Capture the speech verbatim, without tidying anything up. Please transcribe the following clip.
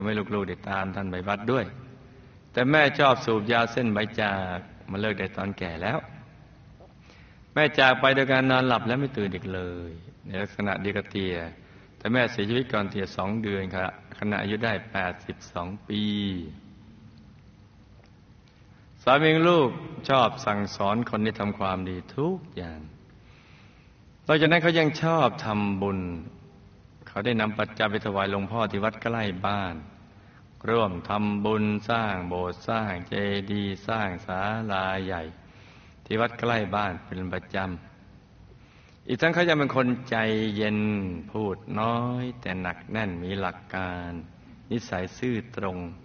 ไม่ลูกๆได้ตามท่านไปวัดด้วยแต่แม่ชอบสูบยาเส้นใบจากมาเลิกได้ตอนแก่แล้วแม่จากไปโดยการนอนหลับและไม่ตื่นอีกเลยในลักษณะเดียวกับเตียแต่แม่เสียชีวิตก่อนเตียสองเดือนครับขณะอายุได้แปดสิบสองปีสามีลูกชอบสั่งสอนคนที่ทำความดีทุกอย่างนอกจากนั้นเขายังชอบทำบุญเขาได้นำปัจจัยไปถวายหลวงพ่อที่วัดใกล้บ้านร่วมทำบุญสร้างโบสถ์สร้างเจดีย์สร้างศาลาใหญ่ที่วัดใกล้บ้านเป็นประจำอีกทั้งเขายังเป็นคนใจเย็นพูดน้อยแต่หนักแน่นมีหลักการนิสัยซื่อตรง